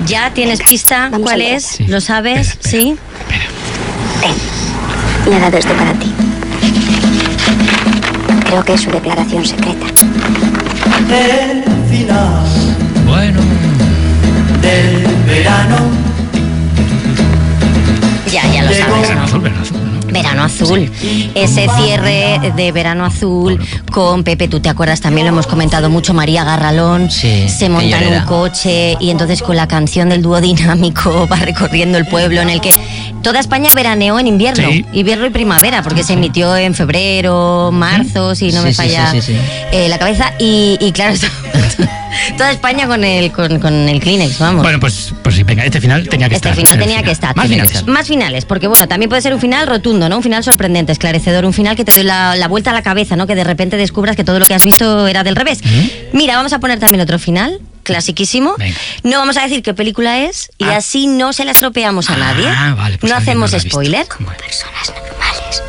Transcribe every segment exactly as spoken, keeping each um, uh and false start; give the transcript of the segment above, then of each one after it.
¿Ya tienes pista? Vamos ¿Cuál a ver. es? Sí. ¿Lo sabes? Espera, espera, ¿Sí? Espera. Ven, me ha dado esto para ti. Creo que es su declaración secreta. El final Bueno. del verano. Ya, ya lo Llegó. sabes. Verano azul, verano azul, ¿no? Verano Azul, ese cierre de Verano Azul con Pepe, tú te acuerdas, también lo hemos comentado mucho, María Garralón, Sí, se qué monta en un llorera. coche y entonces con la canción del dúo dinámico va recorriendo el pueblo en el que toda España veraneó en invierno, Sí. invierno y primavera, porque se emitió en febrero, marzo, si no Sí, me sí, falla sí, sí, sí. eh, la cabeza, y, y claro, toda España con el, con, con el Kleenex, vamos. Bueno, pues, pues sí, venga, este final tenía que Este estar. final en el tenía que estar. Más Tenía que finales. estar. Más finales, porque bueno, también puede ser un final rotundo, ¿no? Un final sorprendente, esclarecedor, un final que te dé la, la vuelta a la cabeza, ¿no? Que de repente descubras que todo lo que has visto era del revés. Mira, vamos a poner también otro final, clasiquísimo. Venga. No vamos a decir qué película es y Ah. así no se la estropeamos a nadie. Ah, vale, pues no alguien hacemos no la ha visto. spoiler. Bueno. Personas normales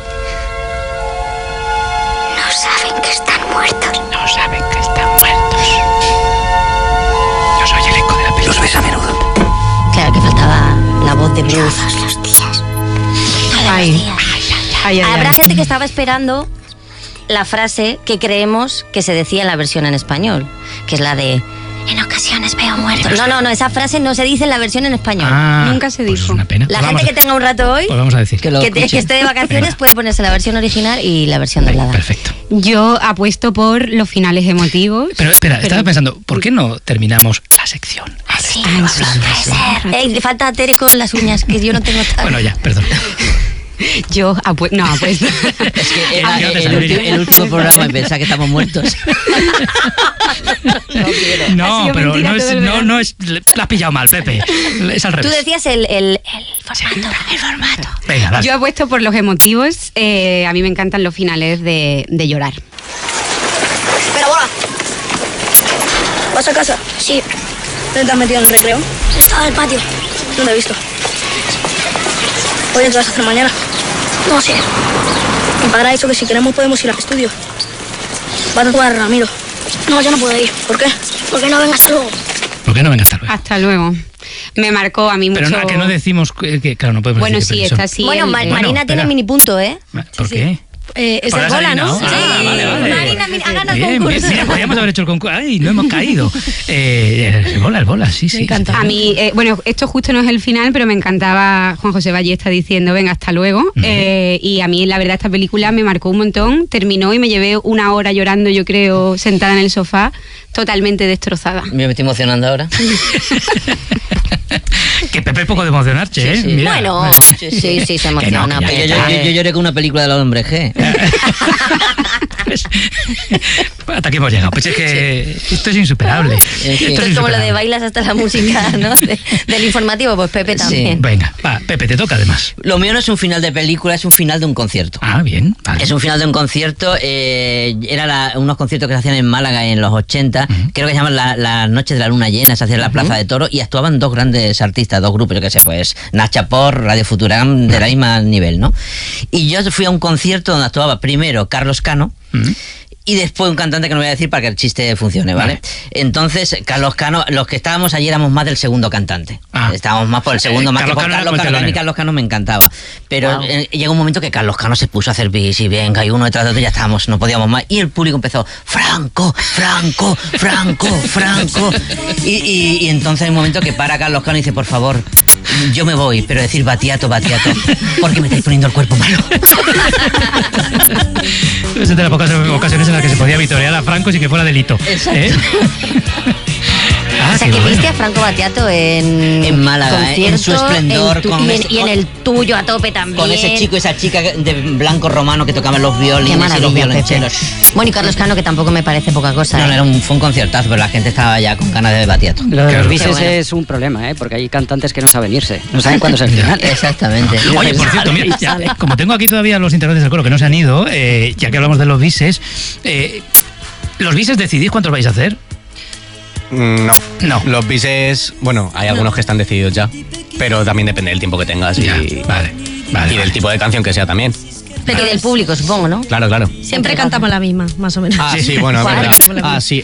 no saben que están muertos. No saben que están muertos. Yo soy el eco de la película. Los ves a menudo. Claro que faltaba la voz de Bruce. Todos los días. Todos Ay. los días. Ay, ay, Habrá ay. gente que estaba esperando la frase que creemos que se decía en la versión en español, que es la de en ocasiones veo muertos. No, no, no, esa frase no se dice en la versión en español. Ah, Nunca se pues dijo. es una pena. La Pues gente vamos que tenga un rato hoy, a- Pues vamos a decir. Que lo que, te- escuche. que esté de vacaciones, Venga. puede ponerse la versión original y la versión Venga, doblada. perfecto. Yo apuesto por los finales emotivos. Pero espera, estaba pensando, ¿por qué no terminamos la sección? Así, Ah, sí, sí. Ey, le falta a Tere con las uñas, que yo no tengo tal. Bueno, ya, perdón. Yo apuesto. No, apuesto. Es que era Ya te el, saldría. ulti- el último programa y pensaba que estamos muertos. No, Ha sido pero mentira no es, todo el no, verano. no es. La has pillado mal, Pepe. Es al Tú revés. decías el, el, el formato, el formato. Venga, dale. Yo apuesto por los emotivos. eh, a mí me encantan los finales de, de llorar. Espera, bola. ¿Vas a casa? Sí, ¿Dónde te has metido en el recreo? estaba en el patio. No te he visto. Oye, ¿qué vas a hacer mañana? No sé. Mi padre ha dicho que si queremos podemos ir al estudio. Va a tatuar a Ramiro. No, yo no puedo ir. ¿Por qué? Porque no vengas luego. ¿Por qué no venga hasta luego? Hasta luego. Me marcó a mí Pero mucho. no, que no decimos que, que- claro, no podemos Bueno, decir sí, que está son- así. Bueno, el- Ma- el- Marina Bueno, tiene espera. mini punto, ¿eh? ¿Por qué? Eh, es ¿Por de has bola, ¿no? adivinado? Sí, Ah, vale, vale. Marina, mira, ha ganado el Bien, concurso. bien, mira, podríamos haber hecho el concurso. Ay, no hemos caído. Eh, el bola, el bola, sí, sí. encanta. A mí, eh, bueno, esto justo no es el final, pero me encantaba Juan José Ballesta diciendo, venga, hasta luego. Eh, y a mí, la verdad, esta película me marcó un montón. Terminó y me llevé una hora llorando, yo creo, sentada en el sofá, totalmente destrozada. Me estoy emocionando ahora. Que Pepe es poco de emocionarse, ¿eh? Sí, sí. Mira. Bueno, sí, sí, sí, se Que no, emociona. que ya, Yo, pero yo- está- yo- yo lloré con una película de los hombres G. Pues, hasta aquí hemos llegado. Pues es que esto es insuperable. Sí. Esto Esto es como lo de insuperable. bailas hasta la música, ¿no? De- del informativo, pues Pepe Sí. también. Venga, va, Pepe, te toca además. Lo mío no es un final de película, es un final de un concierto. Ah, bien, vale. Es un final de un concierto, eh, era la- unos conciertos que se hacían en Málaga en los ochenta, creo que se llaman la- las noches de la luna llena, se hacía en la Plaza de Toros y actuaban dos grandes artistas, dos grupos, yo qué sé, pues Nacha Por, Radio Futuram, de la misma nivel, ¿no? Y yo fui a un concierto donde actuaba primero Carlos Cano, Mm. y después un cantante que no voy a decir para que el chiste funcione, ¿vale? Vale. Entonces, Carlos Cano, los que estábamos allí éramos más del segundo cantante. Ah. Estábamos más por el segundo, Eh, más Carlos que por Cano era Carlos como el Cano, que a mí telonero. Carlos Cano me encantaba. Pero Wow. eh, llegó un momento que Carlos Cano se puso a hacer bis y venga, y uno detrás de otro ya estábamos, no podíamos más. Y el público empezó, Franco, Franco, Franco, Franco. Y, y- y entonces hay un momento que para Carlos Cano y dice, por favor, yo me voy, pero decir Batiato, Batiato, porque me estáis poniendo el cuerpo malo. Es de las pocas ocasiones en las que se podía vitorear a Franco sin que fuera delito. Exacto. ¿Eh? Ah, O sea, qué que bueno. viste a Franco Battiato en... En Málaga, ¿eh? En su concierto, esplendor, en tu- con y, en, ese- y en el tuyo a tope también. Con ese chico y esa chica de blanco romano que tocaban los Qué violines y los maravilla, Pepe. violonchelos. Bueno, y Carlos Cano, que tampoco me parece poca cosa. No, ¿eh? no, era un, fue un conciertazo, pero la gente estaba ya con ganas de Batiato. Lo de Claro. los bises Qué bueno. es un problema, ¿eh? Porque hay cantantes que no saben irse. No saben cuándo es el final. Exactamente. Oye, por cierto, mira, ya, como tengo aquí todavía los integrantes del coro que no se han ido, eh, ya que hablamos de los bises, eh, ¿los bises decidís cuántos vais a hacer? Mm, No. No. Los bises, bueno, hay algunos que están decididos ya, pero también depende del tiempo que tengas y, Ya, vale, vale, y del vale. tipo de canción que sea también. Pero y del público, supongo, ¿no? Claro, claro. Siempre cantamos la misma, más o menos. Ah, sí, bueno, es ¿Cuál? verdad. Ah, sí,